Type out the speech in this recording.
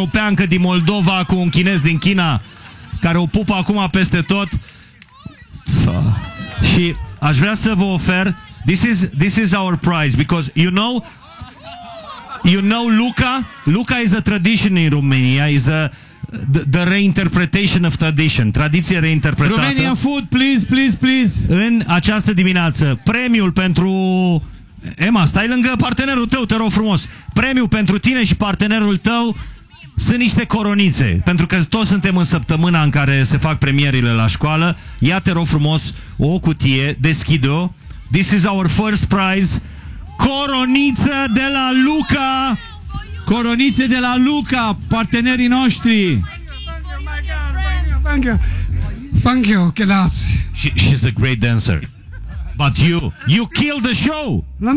europeancă din Moldova cu un chinez din China care o pupă acum peste tot. Și aș vrea să vă ofer, this is our prize, because you know Luca is a tradition in Romania, is the reinterpretation of tradition, tradiție reinterpretată. Romanian food, please. În această dimineață, premiul pentru Emma, stai lângă partenerul tău, te rog frumos. Premiul pentru tine și partenerul tău sunt niște coronițe, pentru că toți suntem în săptămâna în care se fac premierile la școală. Ia, te rog frumos, o cutie, deschide-o. This is our first prize. Coroniță de la Luca. Coronițe de la Luca, partenerii noștri. Thank you, class. She's a great dancer. But you killed the show.